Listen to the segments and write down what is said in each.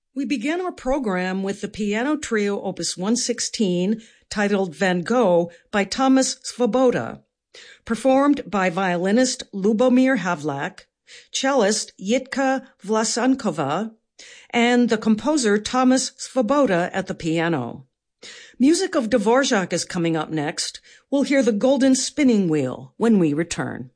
We began our program with the piano trio Opus 116, titled Van Gogh by Thomas Svoboda, performed by violinist Lubomir Havlak, cellist Jitka Vlasankova, and the composer Thomas Svoboda at the piano. Music of Dvorak is coming up next. We'll hear the Golden Spinning Wheel when we return.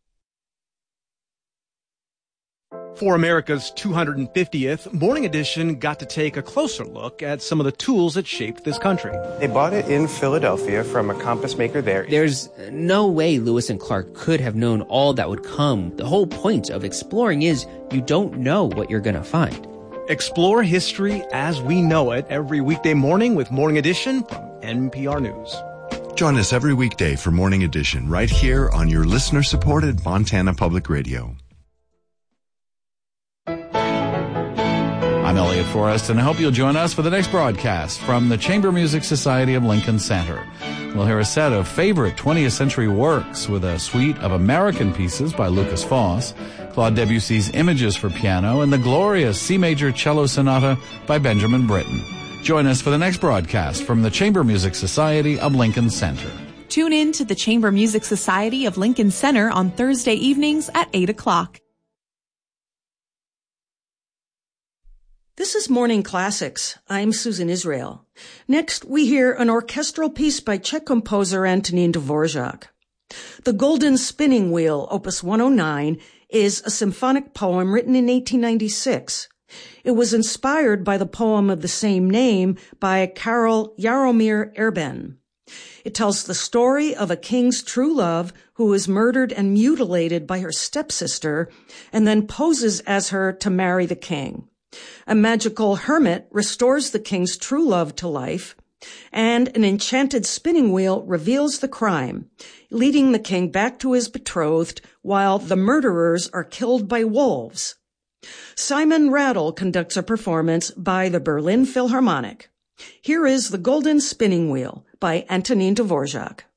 For America's 250th, Morning Edition got to take a closer look at some of the tools that shaped this country. They bought it in Philadelphia from a compass maker there. There's no way Lewis and Clark could have known all that would come. The whole point of exploring is you don't know what you're going to find. Explore history as we know it every weekday morning with Morning Edition from NPR News. Join us every weekday for Morning Edition right here on your listener-supported Montana Public Radio. I'm Elliot Forrest, and I hope you'll join us for the next broadcast from the Chamber Music Society of Lincoln Center. We'll hear a set of favorite 20th century works with a suite of American pieces by Lucas Foss, Claude Debussy's Images for Piano, and the glorious C Major Cello Sonata by Benjamin Britten. Join us for the next broadcast from the Chamber Music Society of Lincoln Center. Tune in to the Chamber Music Society of Lincoln Center on Thursday evenings at 8 o'clock. This is Morning Classics. I'm Susan Israel. Next, we hear an orchestral piece by Czech composer Antonín Dvořák. The Golden Spinning Wheel, Opus 109, is a symphonic poem written in 1896. It was inspired by the poem of the same name by Karel Jaromír Erben. It tells the story of a king's true love who is murdered and mutilated by her stepsister and then poses as her to marry the king. A magical hermit restores the king's true love to life, and an enchanted spinning wheel reveals the crime, leading the king back to his betrothed while the murderers are killed by wolves. Simon Rattle conducts a performance by the Berlin Philharmonic. Here is The Golden Spinning Wheel by Antonín Dvořák.